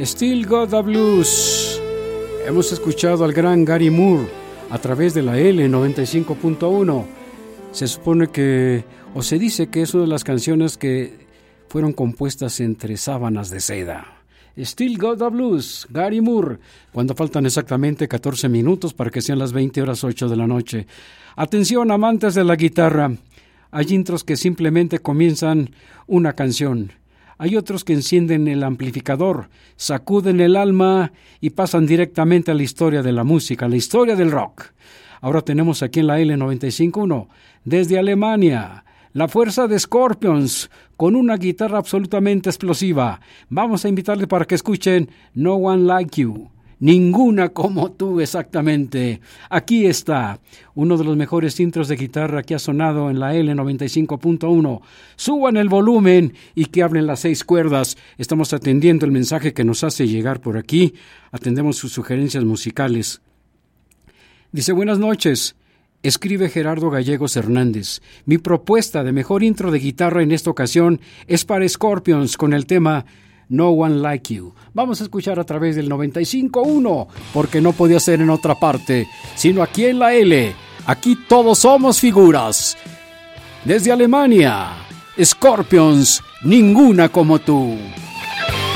Still Got the Blues. Hemos escuchado al gran Gary Moore a través de la L95.1. Se supone que, o se dice que es una de las canciones que fueron compuestas entre sábanas de seda. Still Got the Blues, Gary Moore, cuando faltan exactamente 14 minutos para que sean las 20:08 de la noche. Atención, amantes de la guitarra. Hay intros que simplemente comienzan una canción. Hay otros que encienden el amplificador, sacuden el alma y pasan directamente a la historia de la música, la historia del rock. Ahora tenemos aquí en la L95.1, desde Alemania, la fuerza de Scorpions, con una guitarra absolutamente explosiva. Vamos a invitarle para que escuchen No One Like You. Ninguna como tú, exactamente. Aquí está uno de los mejores intros de guitarra que ha sonado en la L95.1. Suban el volumen y que hablen las 6 cuerdas. Estamos atendiendo el mensaje que nos hace llegar por aquí. Atendemos sus sugerencias musicales. Dice, buenas noches. Escribe Gerardo Gallegos Hernández. Mi propuesta de mejor intro de guitarra en esta ocasión es para Scorpions con el tema No One Like You. Vamos a escuchar a través del 95.1, porque no podía ser en otra parte, sino aquí en la L. Aquí todos somos figuras. Desde Alemania, Scorpions, ninguna como tú.